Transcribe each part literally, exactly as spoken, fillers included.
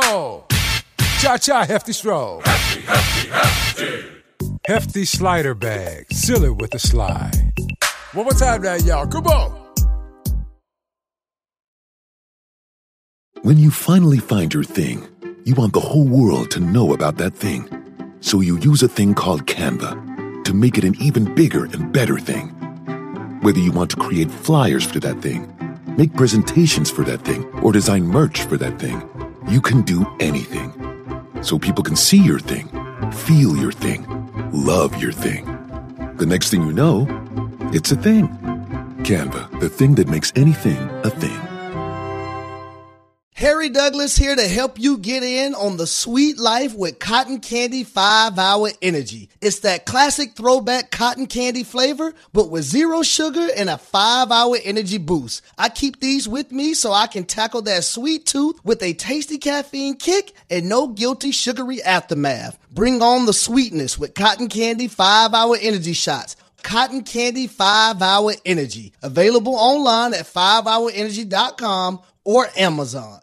Stroll. Cha-cha, Hefty Stroll. Hefty, hefty, hefty. Hefty slider bag. Seal it with a slide. One more time now, y'all. Come on. When you finally find your thing, you want the whole world to know about that thing. So you use a thing called Canva to make it an even bigger and better thing. Whether you want to create flyers for that thing, make presentations for that thing, or design merch for that thing, you can do anything. So people can see your thing, feel your thing, love your thing. The next thing you know, it's a thing. Canva, the thing that makes anything a thing. Harry Douglas here to help you get in on the sweet life with Cotton Candy five hour Energy. It's that classic throwback cotton candy flavor, but with zero sugar and a five hour energy boost. I keep these with me so I can tackle that sweet tooth with a tasty caffeine kick and no guilty sugary aftermath. Bring on the sweetness with Cotton Candy five hour Energy shots. Cotton Candy five hour Energy. Available online at five hour energy dot com or Amazon.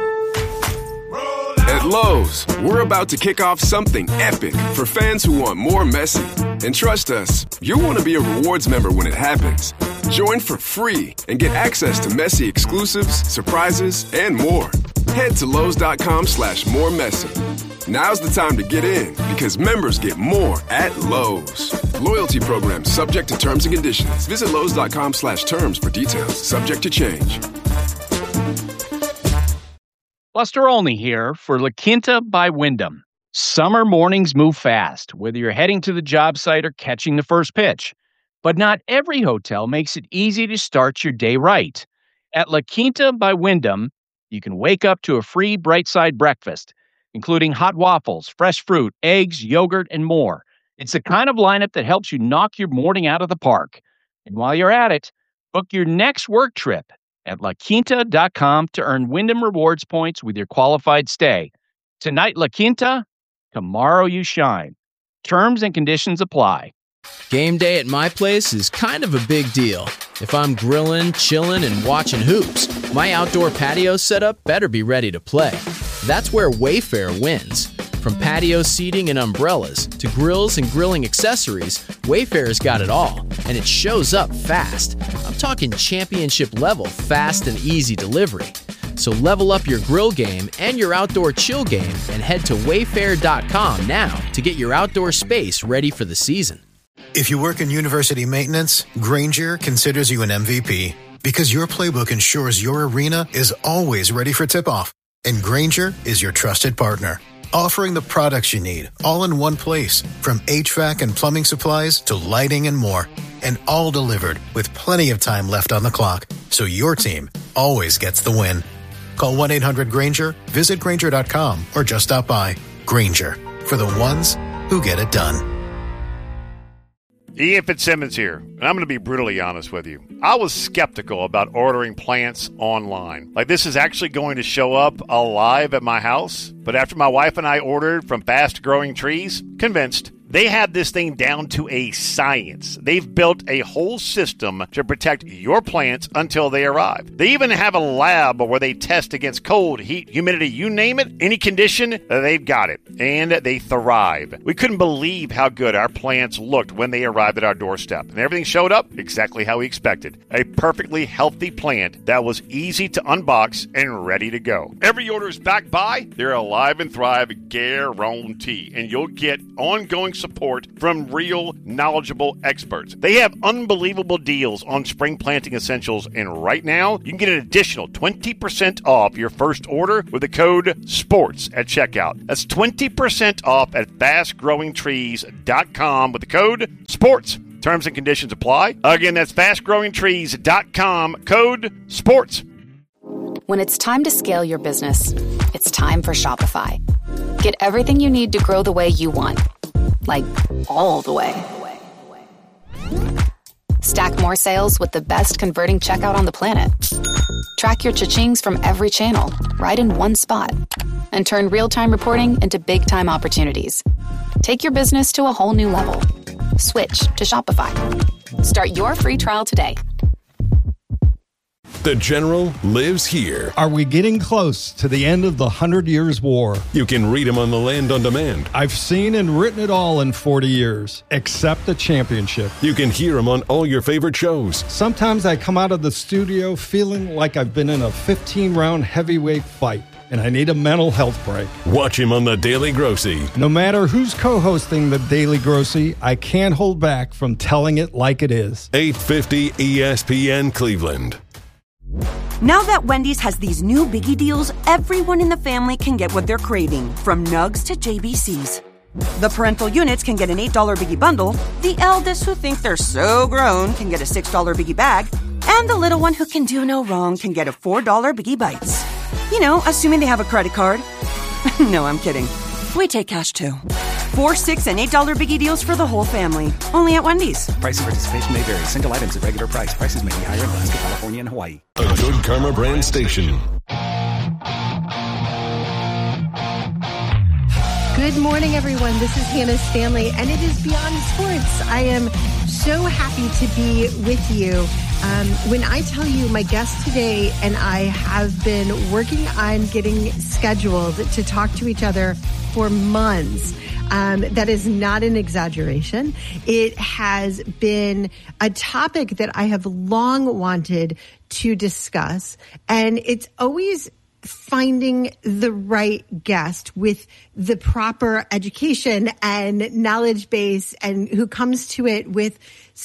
At Lowe's, we're about to kick off something epic for fans who want more Messi. And trust us, you'll want to be a rewards member when it happens. Join for free and get access to Messi exclusives, surprises, and more. Head to Lowe's.com slash more Messi. Now's the time to get in because members get more at Lowe's. Loyalty program subject to terms and conditions. Visit Lowe's.com slash terms for details. Subject to change. Buster Olney here for La Quinta by Wyndham. Summer mornings move fast, whether you're heading to the job site or catching the first pitch. But not every hotel makes it easy to start your day right. At La Quinta by Wyndham, you can wake up to a free Bright Side breakfast, including hot waffles, fresh fruit, eggs, yogurt, and more. It's the kind of lineup that helps you knock your morning out of the park. And while you're at it, book your next work trip at la quinta dot com to earn Wyndham Rewards points with your qualified stay. Tonight, La Quinta, tomorrow you shine. Terms and conditions apply. Game day at my place is kind of a big deal. If I'm grilling, chilling, and watching hoops, my outdoor patio setup better be ready to play. That's where Wayfair wins. From patio seating and umbrellas to grills and grilling accessories, Wayfair's got it all, and it shows up fast. I'm talking championship level fast and easy delivery. So level up your grill game and your outdoor chill game and head to wayfair dot com now to get your outdoor space ready for the season. If you work in university maintenance, Grainger considers you an M V P because your playbook ensures your arena is always ready for tip-off. And Grainger is your trusted partner, offering the products you need all in one place, from H V A C and plumbing supplies to lighting and more, and all delivered with plenty of time left on the clock, so your team always gets the win. Call one eight hundred Grainger, visit Grainger dot com, or just stop by. Grainger, for the ones who get it done. Ian Fitzsimmons here, and I'm going to be brutally honest with you. I was skeptical about ordering plants online. Like, this is actually going to show up alive at my house. But after my wife and I ordered from Fast Growing Trees, convinced. They have this thing down to a science. They've built a whole system to protect your plants until they arrive. They even have a lab where they test against cold, heat, humidity, you name it, any condition, they've got it. And they thrive. We couldn't believe how good our plants looked when they arrived at our doorstep. And everything showed up exactly how we expected. A perfectly healthy plant that was easy to unbox and ready to go. Every order is backed by their Alive and Thrive guarantee. And you'll get ongoing support from real, knowledgeable experts. They have unbelievable deals on spring planting essentials, and right now, you can get an additional twenty percent off your first order with the code SPORTS at checkout. That's twenty percent off at fast growing trees dot com with the code SPORTS. Terms and conditions apply. Again, that's fast growing trees dot com, code SPORTS. When it's time to scale your business, it's time for Shopify. Get everything you need to grow the way you want. Like, all the way. Stack more sales with the best converting checkout on the planet. Track your cha-chings from every channel, right in one spot. And turn real-time reporting into big-time opportunities. Take your business to a whole new level. Switch to Shopify. Start your free trial today. The General lives here. Are we getting close to the end of the Hundred Years' War? You can read him on the Land on Demand. I've seen and written it all in forty years, except the championship. You can hear him on all your favorite shows. Sometimes I come out of the studio feeling like I've been in a fifteen-round heavyweight fight, and I need a mental health break. Watch him on The Daily Grossy. No matter who's co-hosting The Daily Grossy, I can't hold back from telling it like it is. eight fifty E S P N Cleveland. Now that Wendy's has these new biggie deals, everyone in the family can get what they're craving, from Nugs to J B Cs. The parental units can get an eight dollar biggie bundle, the eldest who think they're so grown can get a six dollar biggie bag, and the little one who can do no wrong can get a four dollar biggie bites. You know, assuming they have a credit card. No, I'm kidding. We take cash too. Four, six, and eight dollar biggie deals for the whole family. Only at Wendy's. Price and participation may vary. Single items at regular price. Prices may be higher in Alaska, California, and Hawaii. A Good Karma brand station. Good morning, everyone. This is Hannah Stanley, and it is Beyond Sports. I am so happy to be with you. Um, when I tell you my guest today and I have been working on getting scheduled to talk to each other for months, um, that is not an exaggeration. It has been a topic that I have long wanted to discuss, and it's always finding the right guest with the proper education and knowledge base and who comes to it with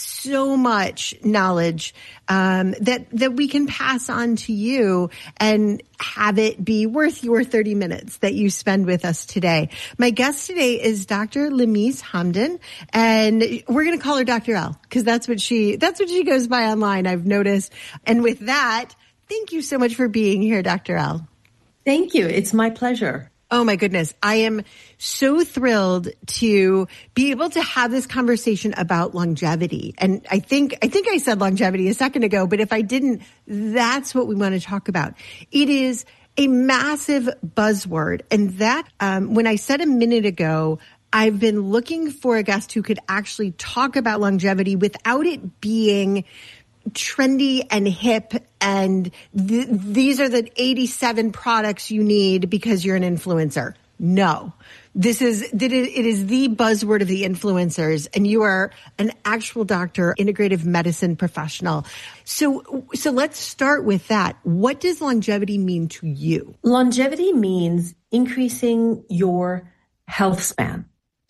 so much knowledge um, that that we can pass on to you and have it be worth your thirty minutes that you spend with us today. My guest today is Doctor Lamise Hamdan, and we're going to call her Doctor L because that's what she that's what she goes by online, I've noticed. And with that, thank you so much for being here, Doctor L. Thank you. It's my pleasure. Oh my goodness. I am so thrilled to be able to have this conversation about longevity. And I think, I think I said longevity a second ago, but if I didn't, that's what we want to talk about. It is a massive buzzword. And that, um, when I said a minute ago, I've been looking for a guest who could actually talk about longevity without it being trendy and hip and th- these are the eighty-seven products you need because you're an influencer. No, this is, it is the buzzword of the influencers, and you are an actual doctor, integrative medicine professional. So, so let's start with that. What does longevity mean to you? Longevity means increasing your health span.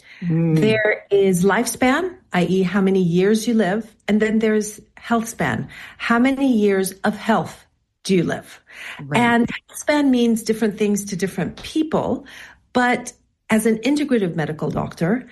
Mm. There is lifespan, that is how many years you live, and then there's health span. How many years of health do you live? Right. And health span means different things to different people, but as an integrative medical doctor,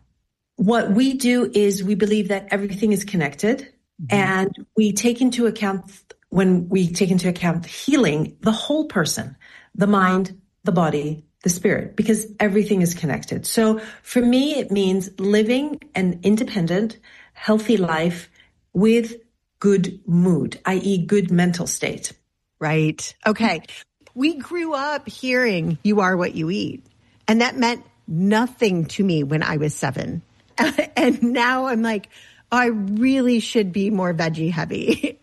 what we do is we believe that everything is connected, mm-hmm. and we take into account, when we take into account healing, the whole person, the mind, the body, the spirit, because everything is connected. So for me, it means living an independent, healthy life with good mood, that is good mental state. Right. Okay. We grew up hearing you are what you eat. And that meant nothing to me when I was seven. And now I'm like, oh, I really should be more veggie heavy.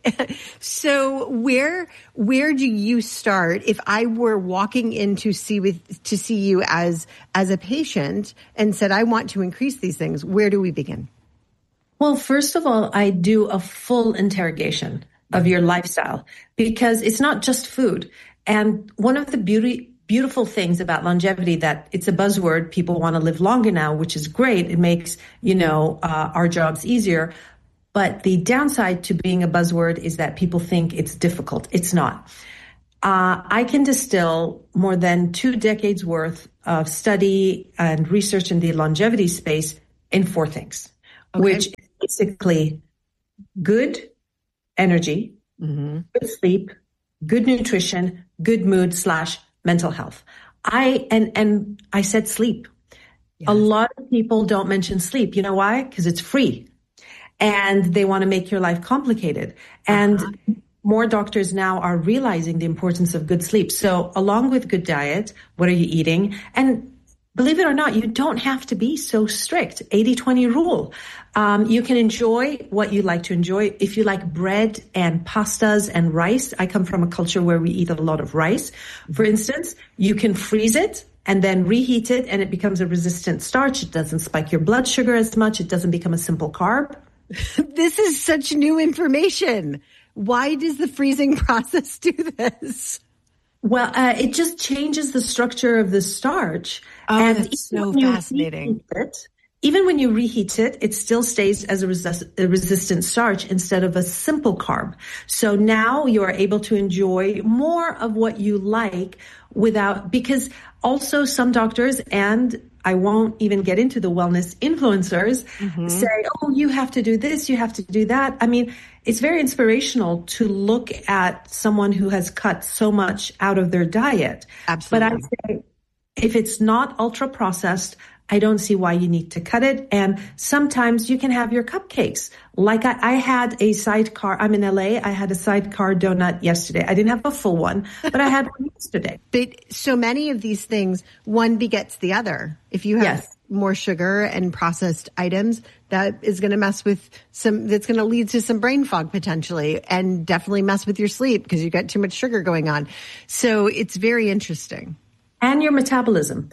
So where, where do you start if I were walking in to see with, to see you as, as a patient and said, I want to increase these things? Where do we begin? Well, first of all, I do a full interrogation of your lifestyle because it's not just food. And one of the beauty, beautiful things about longevity, that it's a buzzword. People want to live longer now, which is great. It makes, you know, uh, our jobs easier. But the downside to being a buzzword is that people think it's difficult. It's not. Uh, I can distill more than two decades worth of study and research in the longevity space in four things, okay. which is basically good energy, mm-hmm. good sleep, good nutrition, good mood slash mental health. I, and, and I said sleep. Yes. A lot of people don't mention sleep. You know why? Because it's free and they want to make your life complicated. And uh-huh. more doctors now are realizing the importance of good sleep. So along with good diet, what are you eating? And believe it or not, you don't have to be so strict. eighty twenty rule. Um, you can enjoy what you like to enjoy. If you like bread and pastas and rice, I come from a culture where we eat a lot of rice. For instance, you can freeze it and then reheat it, and it becomes a resistant starch. It doesn't spike your blood sugar as much. It doesn't become a simple carb. This is such new information. Why does the freezing process do this? Well, uh, it just changes the structure of the starch. Oh, and that's so fascinating. It, even when you reheat it, it still stays as a, resist- a resistant starch instead of a simple carb. So now you are able to enjoy more of what you like without, because also some doctors, and I won't even get into the wellness influencers, mm-hmm. say, oh, you have to do this, you have to do that. I mean, it's very inspirational to look at someone who has cut so much out of their diet. Absolutely. But I say, if it's not ultra processed, I don't see why you need to cut it. And sometimes you can have your cupcakes. Like I, I had a sidecar. I'm in L A. I had a sidecar donut yesterday. I didn't have a full one, but I had one yesterday. But so many of these things, one begets the other. If you have yes. more sugar and processed items, that is going to mess with some, that's going to lead to some brain fog potentially, and definitely mess with your sleep because you've got too much sugar going on. So it's very interesting. And your metabolism.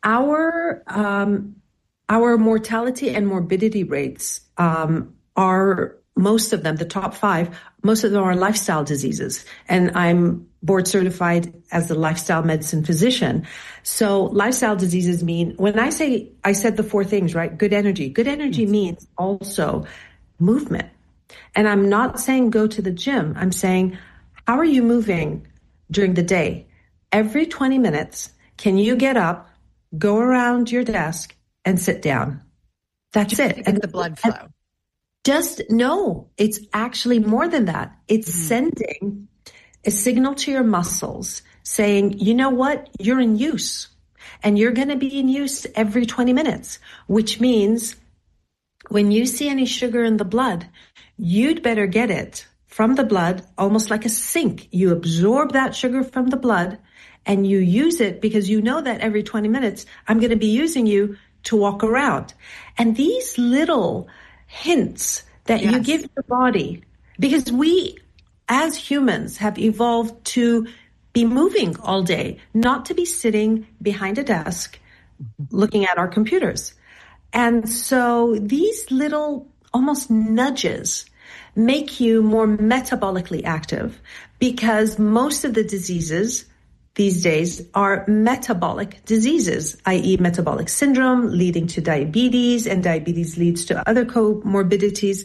Our um, our mortality and morbidity rates um, are, most of them, the top five, most of them are lifestyle diseases. And I'm board certified as a lifestyle medicine physician. So lifestyle diseases mean, when I say, I said the four things, right? Good energy. Good energy means also movement. And I'm not saying go to the gym. I'm saying, how are you moving during the day? Every twenty minutes, can you get up, go around your desk, and sit down? That's just it. To get and the blood flow. Just no, it's actually more than that. It's mm-hmm. sending a signal to your muscles saying, you know what? You're in use, and you're going to be in use every twenty minutes, which means when you see any sugar in the blood, you'd better get it from the blood, almost like a sink. You absorb that sugar from the blood and you use it because you know that every twenty minutes, I'm going to be using you to walk around. And these little hints that yes. you give your body, because we as humans have evolved to be moving all day, not to be sitting behind a desk looking at our computers. And so these little almost nudges make you more metabolically active, because most of the diseases these days are metabolic diseases, that is metabolic syndrome leading to diabetes, and diabetes leads to other comorbidities.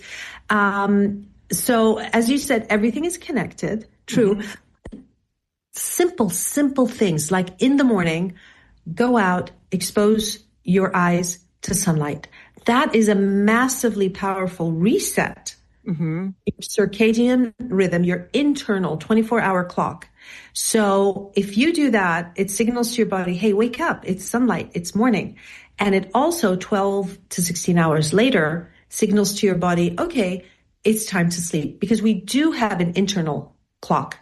Um, so as you said, everything is connected. True. Mm-hmm. Simple, simple things like in the morning, go out, expose your eyes to sunlight. That is a massively powerful reset. Mm-hmm. Your circadian rhythm, your internal twenty-four hour clock. So if you do that, it signals to your body, hey, wake up. It's sunlight. It's morning. And it also twelve to sixteen hours later signals to your body, okay, it's time to sleep, because we do have an internal clock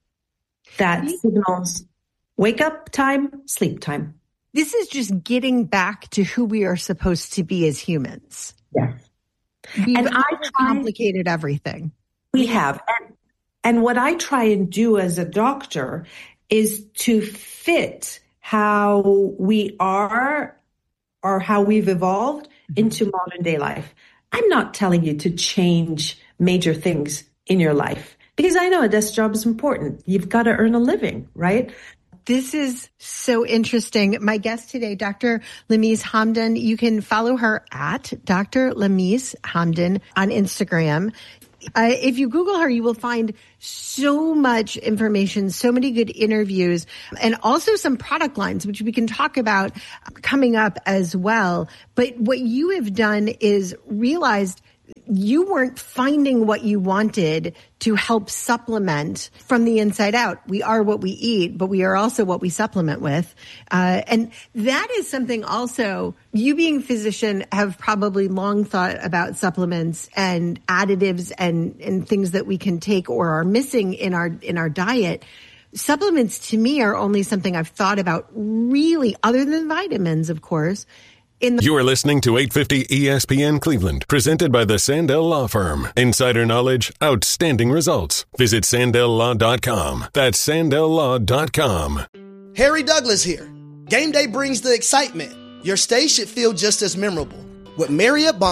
that signals wake up time, sleep time. This is just getting back to who we are supposed to be as humans. Yeah. We've and I complicated everything. We have. And, and what I try and do as a doctor is to fit how we are or how we've evolved mm-hmm. into modern day life. I'm not telling you to change major things in your life, because I know a desk job is important. You've got to earn a living, right? This is so interesting. My guest today, Doctor Lamise Hamdan, you can follow her at Doctor Lamise Hamdan on Instagram. Uh, if you Google her, you will find so much information, so many good interviews, and also some product lines, which we can talk about coming up as well. But what you have done is realized you weren't finding what you wanted to help supplement from the inside out. We are what we eat, but we are also what we supplement with. Uh, and that is something also, you being a physician have probably long thought about supplements and additives and, and things that we can take or are missing in our, in our diet. supplements to me are only something I've thought about really, other than vitamins, of course. In the- You're listening to eight fifty E S P N Cleveland, presented by the Sandell Law Firm. Insider knowledge, outstanding results. Visit sandell law dot com. That's sandell law dot com. Harry Douglas here. Game day brings the excitement. Your stay should feel just as memorable. With Marriott Bonvoy